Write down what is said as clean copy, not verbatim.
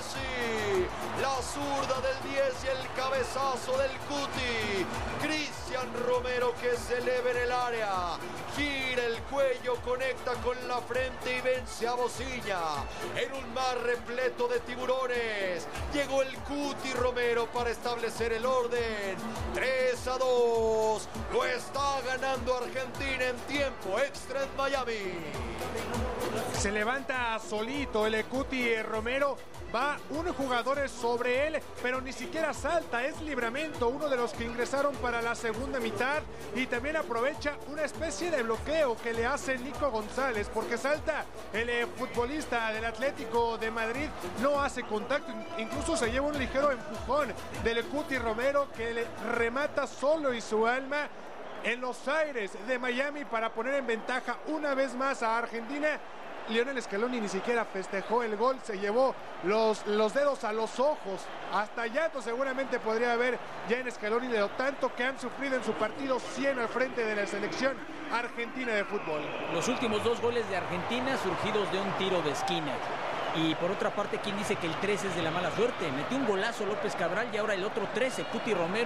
Messi, la zurda del 10 y el cabezazo del Cuti. Cristian Romero que se eleva en el área, gira el cuello, conecta con la frente y vence a Bociña. En un mar repleto de tiburones, llegó el Cuti Romero para establecer el orden. 3-2, lo está ganando Argentina en tiempo extra en Miami. Se levanta solito el Cuti Romero, va unos jugadores sobre él, pero ni siquiera salta, es Livramento, uno de los que ingresaron para la segunda mitad, y también aprovecha una especie de bloqueo que le hace Nico González, porque salta el futbolista del Atlético de Madrid, no hace contacto, incluso se lleva un ligero empujón del Cuti Romero que le remata solo y su alma en los aires de Miami para poner en ventaja una vez más a Argentina. Lionel Scaloni ni siquiera festejó el gol, se llevó los dedos a los ojos, hasta llanto seguramente podría haber ya en Scaloni de lo tanto que han sufrido en su partido 100 al frente de la selección argentina de fútbol. Los últimos 2 goles de Argentina surgidos de un tiro de esquina. Y por otra parte, ¿quién dice que el 13 es de la mala suerte? Metió un golazo López Cabral y ahora el otro 13, Cuti Romero.